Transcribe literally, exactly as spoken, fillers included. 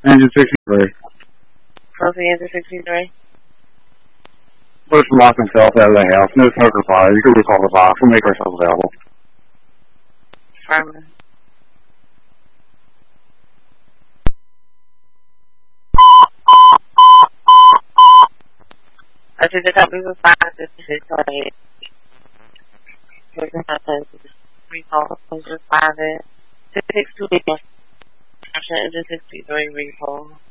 Engine sixty-three. Closing engine sixty-three. Push lock himself out of the house. No smoker fire. You can recall the box. We'll make ourselves available. Affirmative. I think the company was five fifty-six twenty-eight. Recall, just five it. six two eight. Engine sixty-three recall.